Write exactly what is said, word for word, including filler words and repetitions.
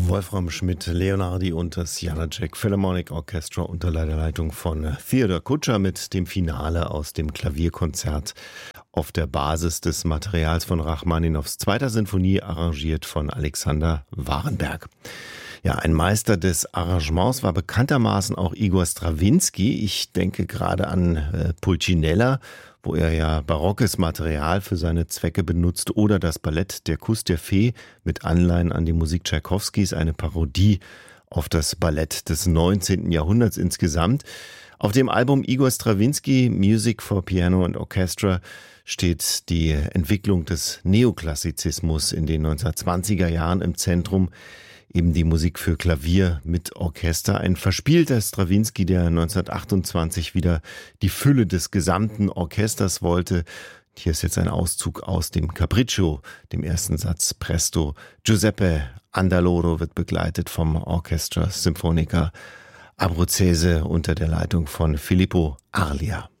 Wolfram Schmidt, Leonardi und das Janáček Philharmonic Orchestra unter der Leitung von Theodor Kutscher mit dem Finale aus dem Klavierkonzert auf der Basis des Materials von Rachmaninows zweiter Sinfonie, arrangiert von Alexander Warenberg. Ja, ein Meister des Arrangements war bekanntermaßen auch Igor Strawinski. Ich denke gerade an äh, Pulcinella, wo er ja barockes Material für seine Zwecke benutzt, oder das Ballett Der Kuss der Fee mit Anleihen an die Musik Tschaikowskis, eine Parodie auf das Ballett des neunzehnten Jahrhunderts insgesamt. Auf dem Album Igor Strawinski Music for Piano and Orchestra steht die Entwicklung des Neoklassizismus in den neunzehnhundertzwanziger Jahren im Zentrum. Eben die Musik für Klavier mit Orchester. Ein verspielter Strawinski, der neunzehnhundertachtundzwanzig wieder die Fülle des gesamten Orchesters wollte. Hier ist jetzt ein Auszug aus dem Capriccio, dem ersten Satz Presto. Giuseppe Andaloro wird begleitet vom Orchestra Sinfonica Abruzzese unter der Leitung von Filippo Arlia.